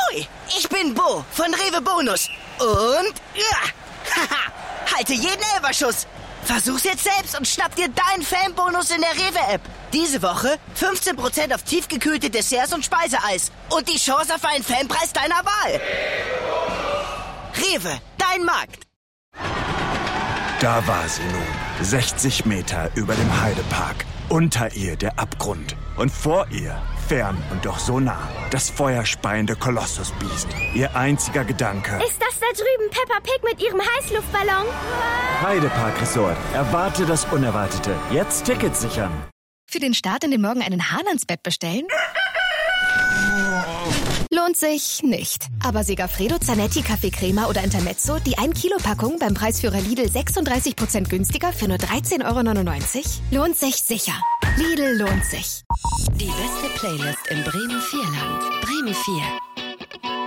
Ahoi, ich bin Bo von Rewe Bonus. Und, halte jeden Elferschuss. Versuch's jetzt selbst und schnapp dir deinen Fanbonus in der Rewe-App. Diese Woche 15% auf tiefgekühlte Desserts und Speiseeis. Und die Chance auf einen Fanpreis deiner Wahl. Rewe, dein Markt. Da war sie nun, 60 Meter über dem Heidepark. Unter ihr der Abgrund. Und vor ihr, fern und doch so nah, das feuerspeiende Kolossusbiest. Ihr einziger Gedanke: Ist das da drüben Peppa Pig mit ihrem Heißluftballon? Heidepark Resort. Erwarte das Unerwartete. Jetzt Tickets sichern. Für den Start in den Morgen einen Hahn ans Bett bestellen? Lohnt sich nicht. Aber Segafredo Zanetti Kaffeecrema oder Intermezzo, die 1-Kilo-Packung beim Preisführer Lidl 36% günstiger für nur 13,99 €? Lohnt sich sicher. Lidl lohnt sich. Die beste Playlist im Bremen-Vierland. Bremen 4.